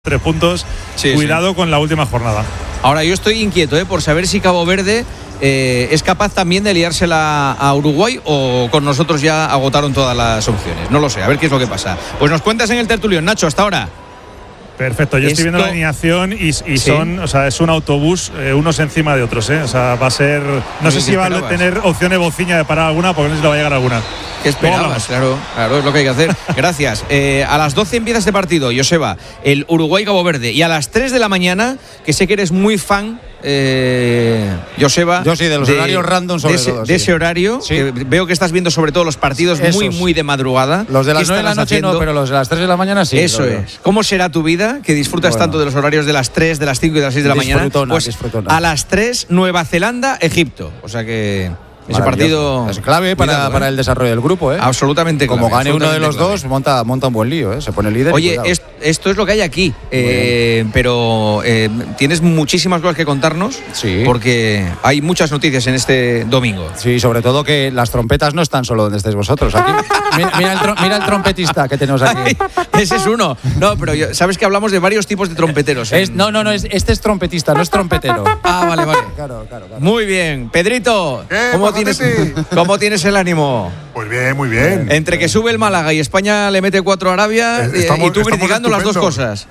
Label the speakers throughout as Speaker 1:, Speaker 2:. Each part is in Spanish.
Speaker 1: 3 puntos, cuidado con la última jornada.
Speaker 2: Ahora yo estoy inquieto por saber si Cabo Verde es capaz también de liársela a Uruguay o con nosotros ya agotaron todas las opciones. No lo sé, a ver qué es lo que pasa. Pues nos cuentas en el tertulión, Nacho, hasta ahora.
Speaker 1: Perfecto, yo estoy viendo la alineación y son, o sea, es un autobús unos encima de otros, O sea, va a ser, no sé si va a tener opción de Bociña de parar alguna, porque no sé si le va a llegar alguna.
Speaker 2: ¿Qué esperabas? Claro, es lo que hay que hacer. Gracias. A las 12 empieza este partido, Joseba, el Uruguay-Cabo Verde. Y a las 3 de la mañana, que sé que eres muy fan, Joseba.
Speaker 3: Yo sí, de los horarios random sobre todo.
Speaker 2: De ese horario, que veo que estás viendo sobre todo los partidos muy de madrugada.
Speaker 3: Los de las 9 de la noche no, pero los de las 3 de la mañana sí.
Speaker 2: Eso es. ¿Cómo será tu vida que disfrutas tanto de los horarios de las 3, de las 5 y de las 6 de la mañana? Pues
Speaker 3: disfrutona.
Speaker 2: A las 3, Nueva Zelanda, Egipto. O sea que ese partido
Speaker 3: es clave para el desarrollo del grupo,
Speaker 2: Absolutamente clave.
Speaker 3: Como gane uno de los dos, monta un buen lío, Se pone líder.
Speaker 2: Oye, esto es lo que hay aquí, pero tienes muchísimas cosas que contarnos, porque hay muchas noticias en este domingo.
Speaker 3: Sí, sobre todo que las trompetas no están solo donde estéis vosotros. Aquí, mira el trompetista que tenemos aquí.
Speaker 2: Ese es uno. No, pero sabes que hablamos de varios tipos de trompeteros.
Speaker 3: Este es trompetista, no es trompetero.
Speaker 2: Vale.
Speaker 3: Claro.
Speaker 2: Muy bien. Pedrito, ¿cómo tienes el ánimo?
Speaker 4: Pues bien, muy bien.
Speaker 2: Entre que sube el Málaga y España le mete 4 a Arabia, y tú criticando las dos cosas.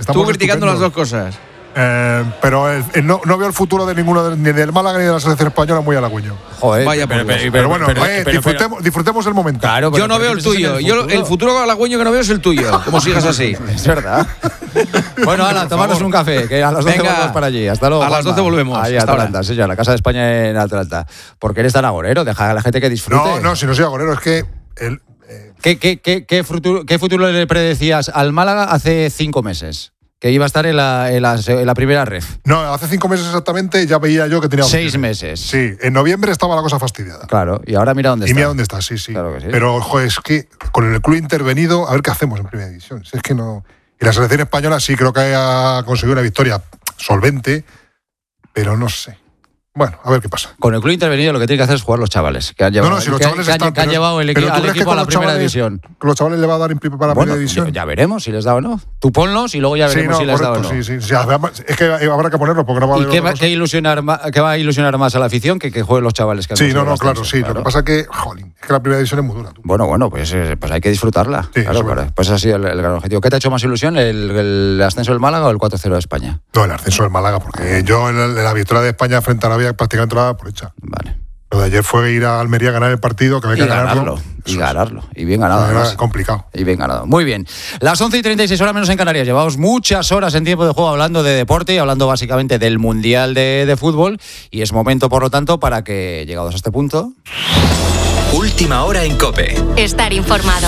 Speaker 4: Pero no veo el futuro de ninguno, ni del Málaga ni de la selección española, muy halagüeño.
Speaker 3: Joder,
Speaker 2: vaya,
Speaker 4: pero bueno, disfrutemos el momento.
Speaker 3: Claro,
Speaker 2: yo no veo el tuyo. El futuro halagüeño que no veo es el tuyo. Como sigas así.
Speaker 3: Es verdad. Bueno, Ala, tomarnos un café, que a las 12 volvemos para allí. Hasta luego.
Speaker 2: A las 12 volvemos.
Speaker 3: Ahí a Atlanta, sí, a la Casa de España en Atlanta. ¿Por qué eres tan agorero? Deja a la gente que disfrute.
Speaker 4: No, si no soy agorero, es que
Speaker 3: ¿Qué futuro le predecías al Málaga hace 5 meses? Que iba a estar en la primera ref.
Speaker 4: No, hace 5 meses exactamente ya veía yo que tenía
Speaker 3: 6 meses.
Speaker 4: Sí, en noviembre estaba la cosa fastidiada.
Speaker 3: Claro, y ahora mira dónde está.
Speaker 4: Y mira dónde está, sí.
Speaker 3: Claro que sí.
Speaker 4: Pero, joder, es que con el club intervenido, a ver qué hacemos en primera división. Es que no. Y la selección española sí creo que ha conseguido una victoria solvente, pero no sé. Bueno, a ver qué pasa.
Speaker 3: Con el club intervenido lo que tiene que hacer es jugar los chavales. Que han llevado,
Speaker 4: si los chavales están,
Speaker 3: que han llevado al equipo a la primera división.
Speaker 4: ¿Los chavales le va a dar para la primera división?
Speaker 3: Ya veremos si les da o no. Tú ponlos y luego ya veremos si les da o no.
Speaker 4: Sí. Es que habrá que ponerlo porque no va a haber.
Speaker 3: ¿Y qué va a ilusionar más a la afición que jueguen los chavales? Que
Speaker 4: claro. Lo que pasa es que, es que la primera división es muy dura.
Speaker 3: Bueno, pues hay que disfrutarla.
Speaker 4: Sí,
Speaker 3: claro. Pues ese ha sido el gran objetivo. ¿Qué te ha hecho más ilusión, el ascenso del Málaga o el 4-0 de España?
Speaker 4: No, el ascenso del Málaga, porque yo en la victoria de España frente a Arabia prácticamente la por hecha.
Speaker 3: Vale.
Speaker 4: Lo de ayer fue ir a Almería a ganar el partido, que había que ganarlo.
Speaker 3: Y bien ganado.
Speaker 4: Era complicado.
Speaker 3: Y bien ganado. Muy bien. Las 11:36 horas menos en Canarias. Llevamos muchas horas en tiempo de juego hablando de deporte y hablando básicamente del Mundial de Fútbol. Y es momento, por lo tanto, para que, llegados a este punto...
Speaker 5: Última hora en COPE.
Speaker 6: Estar informado.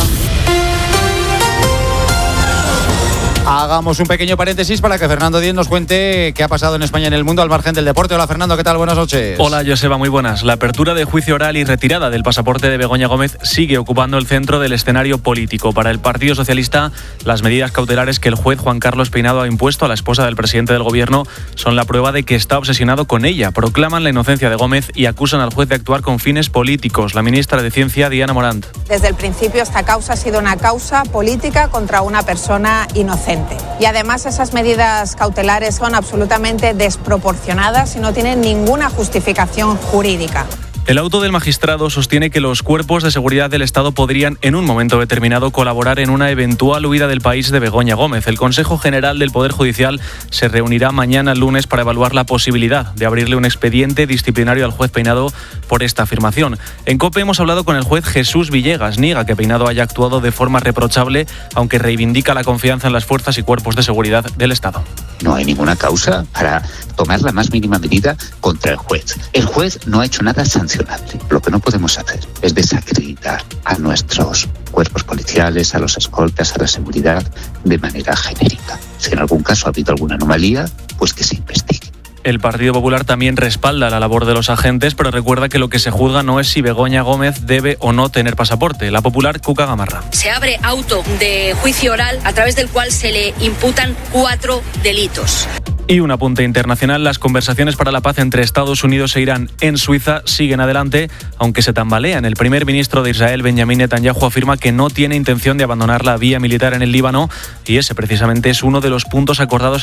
Speaker 3: Hagamos un pequeño paréntesis para que Fernando Díez nos cuente qué ha pasado en España y en el mundo al margen del deporte. Hola Fernando, ¿qué tal? Buenas noches.
Speaker 7: Hola Joseba, muy buenas. La apertura de juicio oral y retirada del pasaporte de Begoña Gómez sigue ocupando el centro del escenario político. Para el Partido Socialista, las medidas cautelares que el juez Juan Carlos Peinado ha impuesto a la esposa del presidente del gobierno son la prueba de que está obsesionado con ella. Proclaman la inocencia de Gómez y acusan al juez de actuar con fines políticos. La ministra de Ciencia, Diana Morant.
Speaker 8: Desde el principio esta causa ha sido una causa política contra una persona inocente. Y además esas medidas cautelares son absolutamente desproporcionadas y no tienen ninguna justificación jurídica.
Speaker 7: El auto del magistrado sostiene que los cuerpos de seguridad del Estado podrían, en un momento determinado, colaborar en una eventual huida del país de Begoña Gómez. El Consejo General del Poder Judicial se reunirá mañana lunes para evaluar la posibilidad de abrirle un expediente disciplinario al juez Peinado por esta afirmación. En COPE hemos hablado con el juez Jesús Villegas. Niega que Peinado haya actuado de forma reprochable, aunque reivindica la confianza en las fuerzas y cuerpos de seguridad del Estado.
Speaker 9: No hay ninguna causa para tomar la más mínima medida contra el juez. El juez no ha hecho nada sancionable. Lo que no podemos hacer es desacreditar a nuestros cuerpos policiales, a los escoltas, a la seguridad de manera genérica. Si en algún caso ha habido alguna anomalía, pues que se investigue.
Speaker 7: El Partido Popular también respalda la labor de los agentes, pero recuerda que lo que se juzga no es si Begoña Gómez debe o no tener pasaporte. La Popular, Cuca Gamarra.
Speaker 10: Se abre auto de juicio oral a través del cual se le imputan 4 delitos.
Speaker 7: Y un apunte internacional, las conversaciones para la paz entre Estados Unidos e Irán en Suiza siguen adelante, aunque se tambalean. El primer ministro de Israel, Benjamín Netanyahu, afirma que no tiene intención de abandonar la vía militar en el Líbano y ese precisamente es uno de los puntos acordados